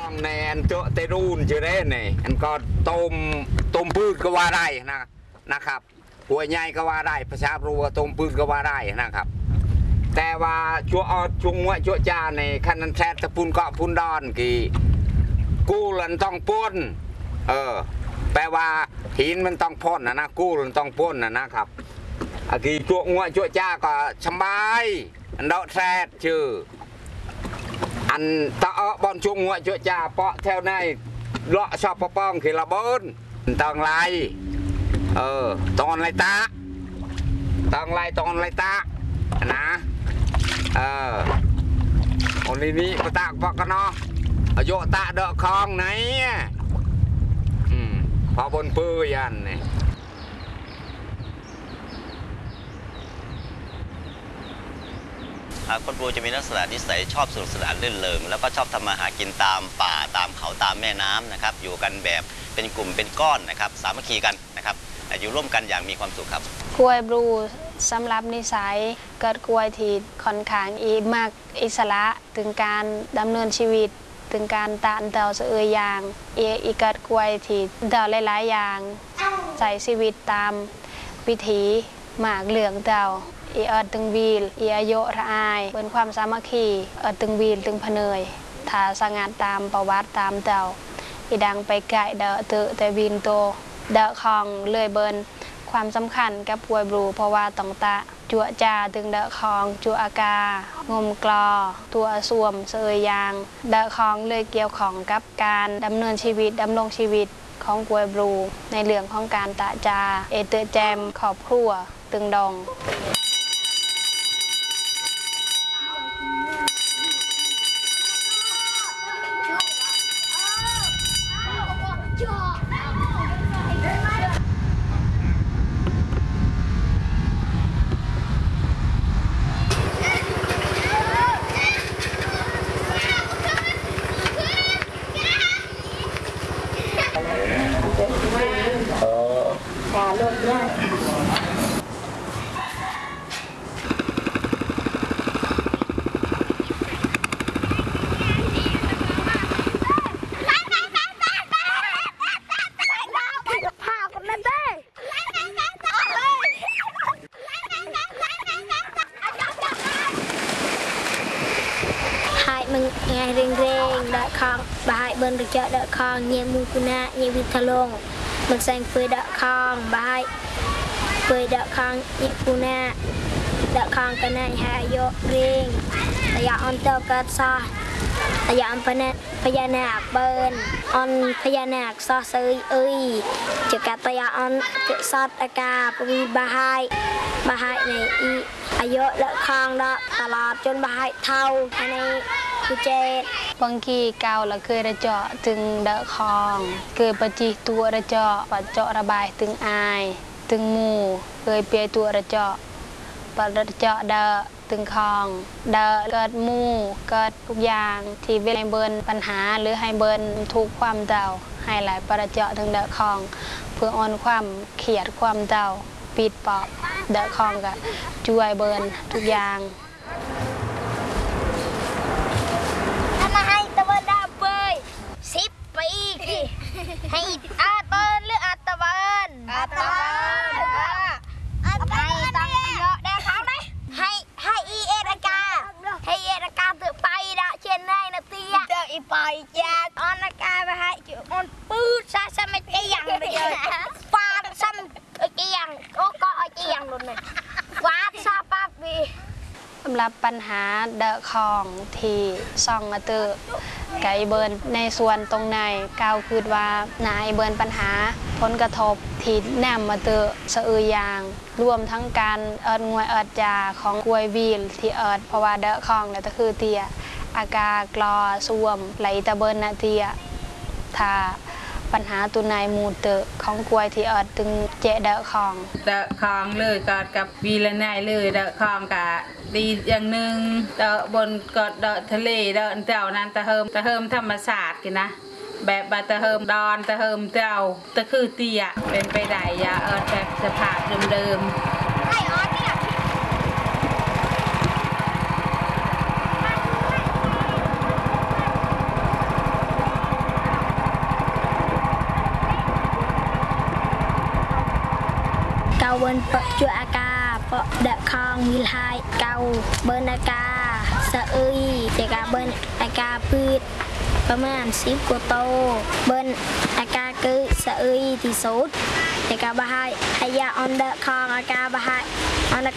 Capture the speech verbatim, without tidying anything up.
ในอันเจาะเตรูนจะได้เนี่ยอันก็ต้มต้มพืชก็ว่าได้นะนะครับหัวใหญ่ก็ว่าได้ประชารัวต้มพืชก็ว่าได้นะครับแต่ว่าชั่วอดช่วงว่าชั่วจ้าในคันนันแทตะปูนเกาะปูนดอนกี่กู้ลันต้องป้นเออแปลว่าหินมันต้องพ่นนะนะกู้ลันต้องป้นนะนะครับกี่ชั่วงวชั่วจ้าก็สบายอันดอกแทดชื่ออันตะเอบอลช่วงงวชั่วจ้าเปาะแถวในเลาะชอบปะป้องคือระเบิดตองไรเออตอนไรตาตองไรตอนไรตานะเออคนนี้ปะตากปะกันเนาะโยตาเดาะคลองไหนอืมพอบนปื้ยันเนี่ยคนปูจะมีลักษณะนิสัยชอบสนุกสนานรื่นเริงแล้วก็ชอบทำมาหากินตามป่าตามเขาตามแม่น้ำนะครับอยู่กันแบบเป็นกลุ่มเป็นก้อนนะครับสามัคคีกันนะครับอยู่ร่วมกันอย่างมีความสุขครับกล้วยบลูสำหรับนิสัยเกิดกล้วยที่ค่อนข้างอีมากอิสระถึงการดำเนินชีวิตถึงการตานเต่าเสืออย่างอีเกิดกล้วยที่เต่าหลายๆอย่างใส่ชีวิตตามวิถีหมากเหลืองเต่าอีเอิดตึงวีลอีอโยระอายเป็นความสามัคคีเอิดตึงวีลตึงพเนยถ้าสงัดตามประวัติตามเต่าอีดังไปไก่เดาเตอแต่วีนโตเดาคองเลื่อยเบินความสำคัญกับกล้วยบลูเพราะว่าต้องตะจั่วจ่าตึงเดาคองจั่วอากางมกลอตัวสวมเสยยางเดาคองเลยเกี่ยวของกับการดำเนินชีวิตดำรงชีวิตของกล้วยบลูในเรื่องของการตะจาเอเตอแจมขอบครัวตึงดองไงเร่งเร่งดอกคองบายเบิ้ลไปเจาะดอกคองเยี่ยมูกุนาเยี่ยวิทะลงมันแซงเฟยดอกคองบายเฟยดอกคองเยี่ยกุนาดอกคองกันในหายโยเร่งแต่ยาอันเตอร์กัดซาแต่ยาอันพญาพญานาคเบิ้ลอันพญานาคซอเซยเอ้ยจะกัดแต่ยาอันเกิดซอดอากาปวีบายบายในอีอายุดอกคองดอกตลอดจนบายเท่าในบางทีเกาละเคยระเจาะถึงเดาคองเคยปฏิตัวระเจาะปัดเจาะระบายถึงอายถึงมูเคยเปียตัวระเจาะปัดระเจาะเดาถึงคองเดาเกิดมูเกิดทุกอย่างที่เวลาเบิร์นปัญหาหรือให้เบิร์นทุกความเดาให้หลายประเจาะถึงเดาคองเพื่ออ่อนความเขียดความเดาปิดปอบเดาคองกับช่วยเบิร์นทุกอย่างสิบปีให้อาตอนหรืออาตะวันอาตะวันให้ตั้งเยอะได้เขาไหมให้ให้อีเอรากาให้เอรากาถือไปละเช่นไรนะเตี้ยเจออีปอยยาออนรากาไปให้จุออนปื้ดซาซาไม่เจียงเลยฟาดซ้ำเจียงโอ้ก็เจียงหลุดเลยฟาดซาปั๊บวีสำหรับปัญหาเดอะคองที่ซองมาเตอร์ไก่เบิร์นในส่วนตรงในก้าวคือว่านายเบิร์นปัญหาผลกระทบที่แนมมาเตอร์สะอือยางรวมทั้งการเอิดงวยเอิดยาของกล้วยวีลที่เอิดเพราะว่าเดอะคองเนี่ยก็คือเตียอากากรอส่วมไหลตะเบิร์นนาเตียถ้าปัญหาตัวนายมูเตอร์ของกล้วยที่เอิดตึงเจเดอะคองเดอะคองเลยกอดกับวีละนายเลยเดอะคองกะดีอย่างหนึ่งเดอะบนกอดเดอะทะเลเดอะเจ้านั้นตะเฮิมตะเฮิมธรรมศาสตร์กันนะแบบบาตะเฮิมดอนตะเฮิมเจ้าตะคือเตียเป็นไปได้ยาเอิดแบบสภาพเดิมๆเวินเปะจัวอากาเปะเดะคองวิลไฮเกาเบินอากาสะเอยเจกาเบินอากาพืชประมาณสิบกว่าโตเบินอากาคือสะเอยที่สุดเจกาบะไฮอายาออนเดะคองอากาบะไฮออน